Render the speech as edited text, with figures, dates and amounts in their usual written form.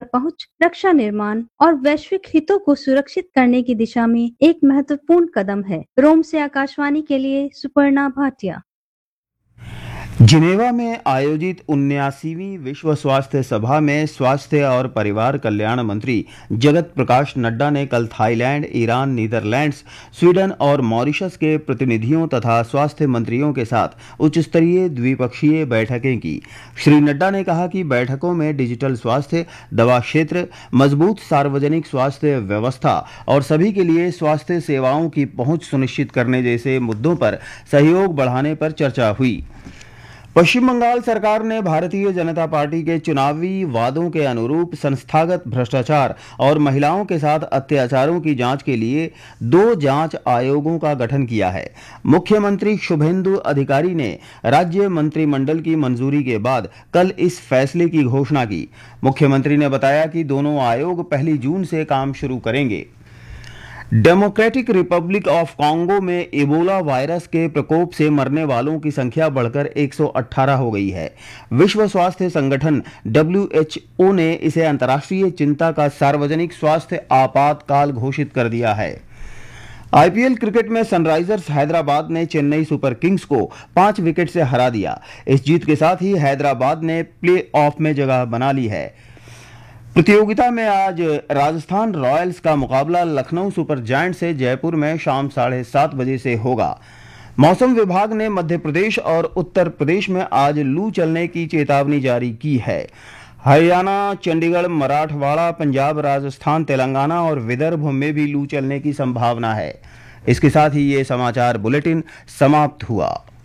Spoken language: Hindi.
पहुंच, रक्षा निर्माण और वैश्विक हितों को सुरक्षित करने की दिशा में एक महत्वपूर्ण कदम है। रोम से आकाशवाणी के लिए सुपर्णा भाटिया। जिनेवा में आयोजित 79वीं विश्व स्वास्थ्य सभा में स्वास्थ्य और परिवार कल्याण मंत्री जगत प्रकाश नड्डा ने कल थाईलैंड, ईरान, नीदरलैंड्स, स्वीडन और मॉरिशस के प्रतिनिधियों तथा स्वास्थ्य मंत्रियों के साथ उच्च स्तरीय द्विपक्षीय बैठकें की। श्री नड्डा ने कहा कि बैठकों में डिजिटल स्वास्थ्य, दवा क्षेत्र, मजबूत सार्वजनिक स्वास्थ्य व्यवस्था और सभी के लिए स्वास्थ्य सेवाओं की पहुंच सुनिश्चित करने जैसे मुद्दों पर सहयोग बढ़ाने पर चर्चा हुई। पश्चिम बंगाल सरकार ने भारतीय जनता पार्टी के चुनावी वादों के अनुरूप संस्थागत भ्रष्टाचार और महिलाओं के साथ अत्याचारों की जांच के लिए 2 जांच आयोगों का गठन किया है। मुख्यमंत्री शुभेंदु अधिकारी ने राज्य मंत्रिमंडल की मंजूरी के बाद कल इस फैसले की घोषणा की। मुख्यमंत्री ने बताया कि दोनों आयोग 1 जून से काम शुरू करेंगे। डेमोक्रेटिक रिपब्लिक ऑफ कॉन्गो में इबोला वायरस के प्रकोप से मरने वालों की संख्या बढ़कर 118 हो गई है। विश्व स्वास्थ्य संगठन WHO ने इसे अंतर्राष्ट्रीय चिंता का सार्वजनिक स्वास्थ्य आपातकाल घोषित कर दिया है। IPL क्रिकेट में सनराइजर्स हैदराबाद ने चेन्नई सुपर किंग्स को 5 विकेट से हरा दिया। इस जीत के साथ ही हैदराबाद ने प्ले ऑफ में जगह बना ली है। प्रतियोगिता में आज राजस्थान रॉयल्स का मुकाबला लखनऊ सुपर जायंट से जयपुर में शाम 7:30 बजे से होगा। मौसम विभाग ने मध्य प्रदेश और उत्तर प्रदेश में आज लू चलने की चेतावनी जारी की है। हरियाणा, चंडीगढ़, मराठवाड़ा, पंजाब, राजस्थान, तेलंगाना और विदर्भ में भी लू चलने की संभावना है। इसके साथ ही ये समाचार बुलेटिन समाप्त हुआ।